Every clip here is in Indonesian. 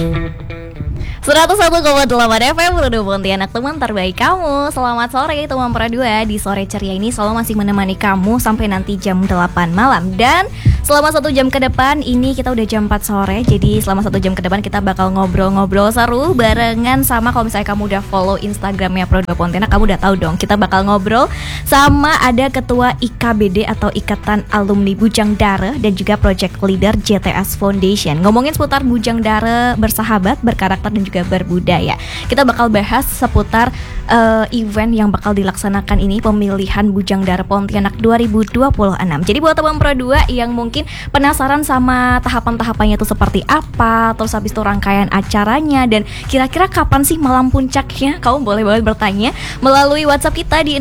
101,8 FM Produk Pontianak, teman terbaik kamu. Selamat sore teman Pradua. Di sore ceria ini selalu masih menemani kamu sampai nanti jam 8 malam. Dan selama 1 jam ke depan, ini kita udah jam 4 sore. Jadi selama 1 jam ke depan kita bakal ngobrol-ngobrol seru barengan sama, kalau misalnya kamu udah follow Instagramnya Produk Pontianak, kamu udah tahu dong, kita bakal ngobrol sama ada Ketua IKBD atau Ikatan Alumni Bujang Dara dan juga Project Leader JTS Foundation. Ngomongin seputar Bujang Dara bersahabat, berkarakter dan juga berbudaya. Kita bakal bahas seputar event yang bakal dilaksanakan ini, pemilihan Bujang Dara Pontianak 2026. Jadi buat teman Pro 2 yang mungkin penasaran sama tahapan-tahapannya itu seperti apa, terus habis itu rangkaian acaranya, dan kira-kira kapan sih malam puncaknya, kamu boleh banget bertanya melalui WhatsApp kita di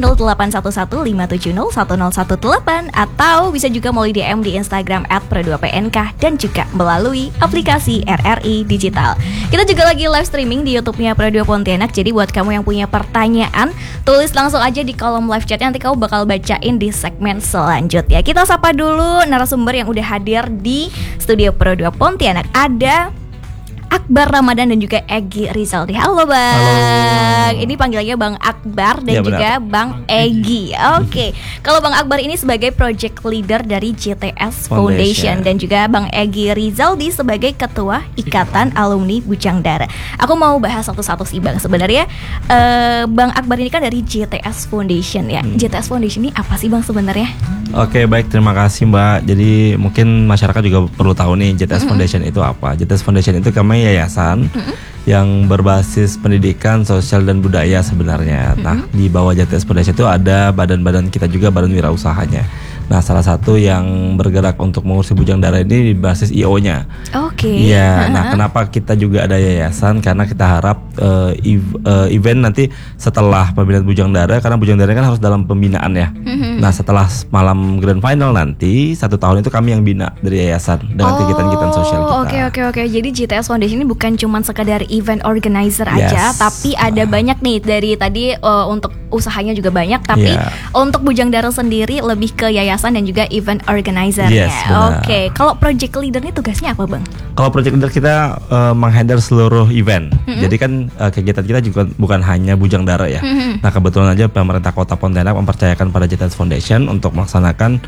081157010118 atau bisa juga melalui DM di Instagram @pro2pnk dan juga melalui aplikasi RRI Digital. Kita juga lagi live streaming di YouTube-nya Pro 2 Pontianak. Jadi buat kamu yang punya pertanyaan, tulis langsung aja di kolom live chat, nanti kamu bakal bacain di segmen selanjutnya. Kita sapa dulu narasumber yang udah hadir di studio Pro 2 Pontianak. Ada Akbar Ramadan dan juga Egy Rizaldi. Halo Bang. Halo. Ini panggilannya Bang Akbar dan juga Bang Egy. Oke. Kalau Bang Akbar ini sebagai Project Leader dari JTS Foundation dan juga Bang Egy Rizaldi sebagai Ketua Ikatan Alumni Bujang Dara. Aku mau bahas satu-satu sih Bang. Sebenarnya Bang Akbar ini kan dari JTS Foundation ya. JTS Foundation ini apa sih Bang sebenarnya? Oke, baik, terima kasih Mbak. Jadi mungkin masyarakat juga perlu tahu nih JTS Foundation itu apa. JTS Foundation itu kami yayasan yang berbasis pendidikan, sosial dan budaya sebenarnya. Nah, di bawah JTS Foundation itu ada badan-badan kita juga, badan wirausahanya. Nah, salah satu yang bergerak untuk mengurusi Bujang Dara ini di basis IO-nya. Oke. Iya, nah kenapa kita juga ada yayasan? Karena kita harap event nanti setelah pembinaan Bujang Dara, karena Bujang Dara kan harus dalam pembinaan ya. Nah, setelah malam grand final nanti 1 tahun itu kami yang bina dari yayasan dengan kegiatan-kegiatan sosial kita. Oke. Jadi JTS Foundation ini bukan cuma sekadar event organizer aja, tapi ada banyak nih dari tadi untuk usahanya juga banyak, tapi untuk Bujang Dara sendiri lebih ke yayasan dan juga event organizer ya. Oke. Kalau project leader ini tugasnya apa Bang? Kalau project leader kita menghandle seluruh event. Jadi kan kegiatan kita juga bukan hanya Bujang Dara ya. Nah, kebetulan aja pemerintah Kota Pontianak mempercayakan pada JTS Foundation untuk melaksanakan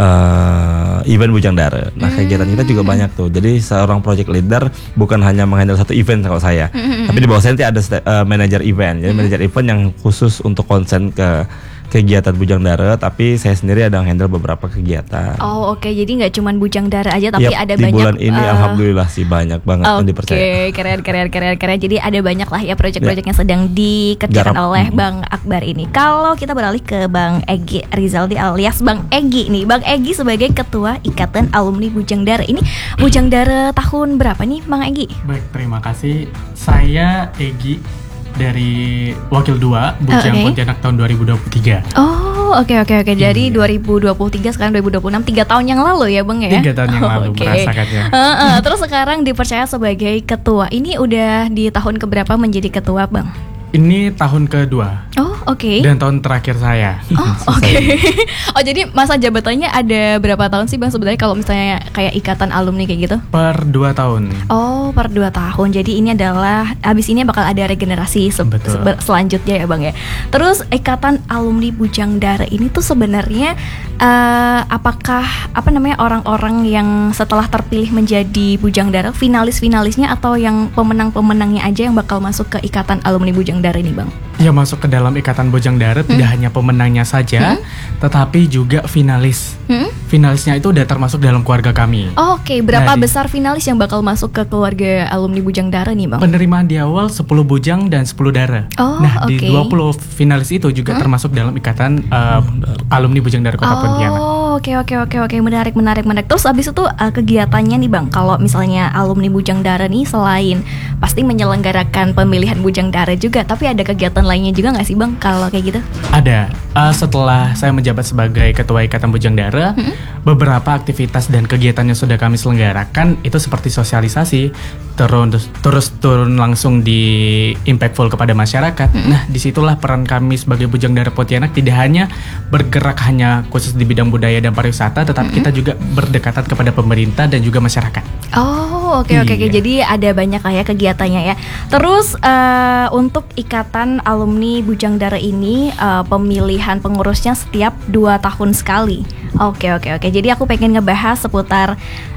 event Bujang Dara. Nah, kegiatan kita juga banyak tuh. Jadi seorang project leader bukan hanya menghandle satu event kalau saya, tapi di bawah saya nanti ada manajer event. Jadi manajer event yang khusus untuk konsen ke kegiatan Bujang Dara, tapi saya sendiri ada handle beberapa kegiatan. Oke. Jadi nggak cuma Bujang Dara aja, tapi ada di banyak. Di bulan ini alhamdulillah sih banyak banget yang dipercaya. Keren. Jadi ada banyak lah ya proyek-proyek yang sedang dikerjakan oleh Bang Akbar ini. Kalau kita beralih ke Bang Egy Rizaldi alias Bang Egy nih. Bang Egy sebagai Ketua Ikatan Alumni Bujang Dara. Ini Bujang Dara tahun berapa nih Bang Egy? Baik, terima kasih. Saya Egy dari Wakil 2 Bujang Pontianak tahun 2023. Oke. Dari 2023 sekarang 2026, 3 tahun yang lalu ya Bang ya? 3 tahun yang lalu merasakannya. Terus sekarang dipercaya sebagai ketua. Ini udah di tahun keberapa menjadi ketua Bang? Ini tahun kedua. Dan tahun terakhir saya. Jadi masa jabatannya ada berapa tahun sih Bang sebenarnya kalau misalnya kayak ikatan alumni kayak gitu? Per 2 tahun. Per 2 tahun. Jadi ini adalah abis ini bakal ada regenerasi selanjutnya ya Bang ya. Terus ikatan alumni Bujang Dara ini tuh sebenarnya apakah orang-orang yang setelah terpilih menjadi Bujang Dara finalis-finalisnya atau yang pemenang-pemenangnya aja yang bakal masuk ke ikatan alumni Bujang Dara ini Bang? Ya, masuk ke dalam ikatan Bujang Dara tidak hanya pemenangnya saja, tetapi juga finalis. Finalisnya itu udah termasuk dalam keluarga kami. Berapa besar finalis yang bakal masuk ke keluarga alumni Bujang Dara nih Bang? Penerimaan di awal 10 Bujang dan 10 Dara. Di 20 finalis itu juga termasuk dalam ikatan alumni Bujang Dara Kota Pontianak. Oke. Menarik. Terus abis itu kegiatannya nih Bang, kalau misalnya alumni Bujang Dara nih selain pasti menyelenggarakan pemilihan Bujang Dara juga, tapi ada kegiatan lainnya juga nggak sih Bang kalau kayak gitu? Ada. Setelah saya menjabat sebagai Ketua Ikatan Bujang Dara, beberapa aktivitas dan kegiatan yang sudah kami selenggarakan itu seperti sosialisasi, terus turun langsung di impactful kepada masyarakat. Nah, disitulah peran kami sebagai Bujang Dara Pontianak tidak hanya bergerak hanya khusus di bidang budaya dan pariwisata, tetapi kita juga berdekatan kepada pemerintah dan juga masyarakat. Oh oke. Iya. Jadi ada banyak lah ya kegiatannya ya. Terus untuk ikatan alumni Bujang Dara ini pemilihan pengurusnya setiap 2 tahun sekali. Oke. Jadi aku pengen ngebahas seputar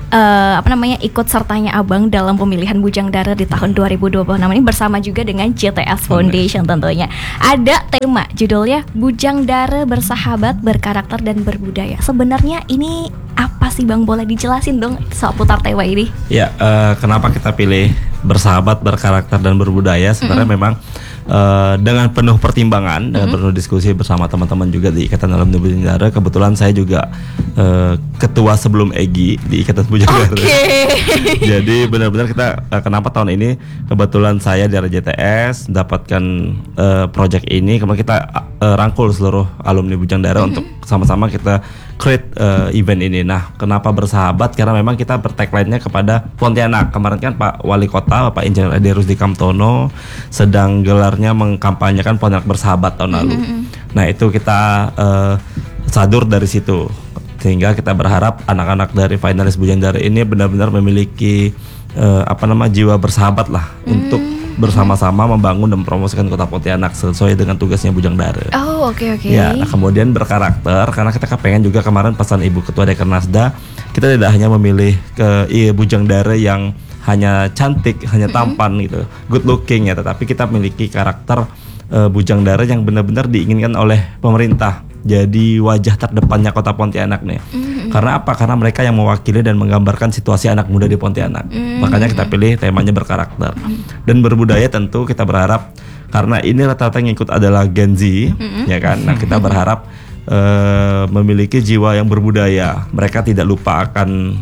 ikut sertanya Abang dalam pemilihan Bujang Dara di tahun 2026 ini bersama juga dengan JTS Foundation tentunya. Ada tema judulnya Bujang Dara bersahabat, berkarakter dan berbudaya. Sebenarnya ini apa sih Bang? Boleh dijelasin dong seputar tema ini? Ya, kenapa kita pilih bersahabat, berkarakter dan berbudaya? Sebenarnya memang dengan penuh pertimbangan, dengan penuh diskusi bersama teman-teman juga di Ikatan Alumni Bujang Dara. Kebetulan saya juga ketua sebelum Egi di Ikatan Bujang Dara. Jadi benar-benar kita kenapa tahun ini kebetulan saya dari JTS mendapatkan project ini, kemudian kita rangkul seluruh alumni Bujang Dara untuk sama-sama kita create event ini. Nah, kenapa bersahabat? Karena memang kita bertagline-nya kepada Pontianak. Kemarin kan Pak Wali Kota, Bapak Insinyur Edi Rusdi Kamtono sedang gelarnya mengkampanyekan Pontianak bersahabat tahun lalu. Nah, itu kita sadur dari situ. Sehingga kita berharap anak-anak dari finalis Bujang Dara ini benar-benar memiliki jiwa bersahabat lah untuk bersama-sama membangun dan mempromosikan Kota Pontianak sesuai dengan tugasnya Bujang Dara. Oh oke. Ya, nah, kemudian berkarakter karena kita kepengen juga kemarin pesan Ibu Ketua Dekernasda, kita tidak hanya memilih Bujang Dara yang hanya cantik, hanya tampan gitu, good looking ya, tetapi kita memiliki karakter Bujang Dara yang benar-benar diinginkan oleh pemerintah. Jadi wajah terdepannya Kota Pontianak nih. Karena apa? Karena mereka yang mewakili dan menggambarkan situasi anak muda di Pontianak. Makanya kita pilih temanya berkarakter. Dan berbudaya tentu kita berharap karena ini rata-rata yang ikut adalah Gen Z, ya kan. Nah, kita berharap memiliki jiwa yang berbudaya. Mereka tidak lupa akan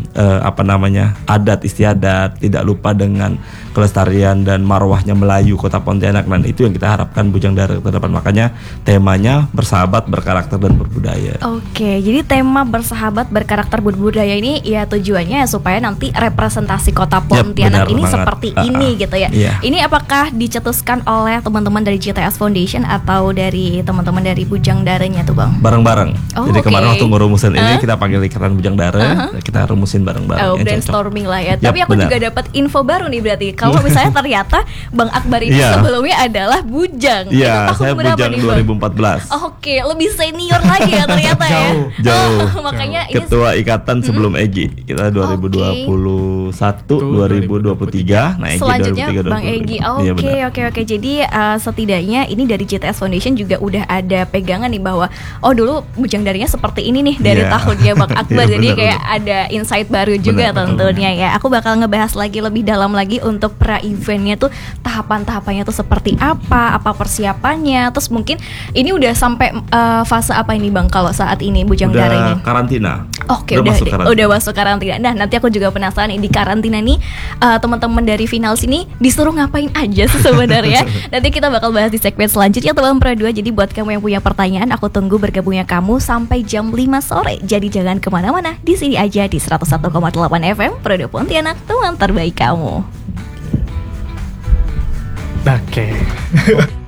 adat istiadat, tidak lupa dengan kelestarian dan marwahnya Melayu Kota Pontianak. Dan itu yang kita harapkan Bujang Dara ke depan. Makanya temanya bersahabat, berkarakter dan berbudaya. Oke, jadi tema bersahabat, berkarakter, berbudaya ini ya tujuannya supaya nanti representasi Kota Pontianak ini banget. seperti ini gitu ya. Iya. Ini apakah dicetuskan oleh teman-teman dari JTS Foundation atau dari teman-teman dari Bujang Daranya tuh Bang? Bareng-bareng. Oh, Jadi kemarin oke. waktu ngerumusin ini kita panggil Ikatan Bujang Dara, kita rumusin bareng-bareng. Oh, yang brainstorming cocok. lah ya. Yap, Tapi aku benar. juga dapat info baru nih berarti. Kalau misalnya ternyata Bang Akbar ini Iya. sebelumnya adalah Bujang. Itu Iya, tahun saya berapa Bujang nih, Bang? 2014. Oke, lebih senior lagi ya ternyata ya. Jauh. Makanya ini Ketua Ikatan sebelum Egi. Kita 2021, 2023. Nah, Egi selanjutnya 2023, Bang Egi. Iya, benar. Oke. Jadi setidaknya ini dari JTS Foundation juga udah ada pegangan nih bahwa dulu Bujang Daranya seperti ini nih dari Iya. tahunnya Bang Akbar. Iya, jadi benar, kayak ada insight baru juga Benar, tentunya ya. Aku bakal ngebahas lagi lebih dalam lagi untuk pra-eventnya tuh tahapan-tahapannya tuh seperti apa persiapannya. Terus mungkin ini udah sampai fase apa ini Bang kalau saat ini Bujang Dara ini? Udah karantina. Oke, udah masuk masuk karantina. Nah, nanti aku juga penasaran nih di karantina nih teman-teman dari final sini disuruh ngapain aja sih sebenarnya. Nanti kita bakal bahas di segmen selanjutnya teman Pro 2. Jadi buat kamu yang punya pertanyaan, aku tunggu bergabungnya kamu sampai jam 5 sore. Jadi jangan kemana-mana, di sini aja di 101,8 FM Pro 2 Pontianak, teman terbaik kamu. Oke.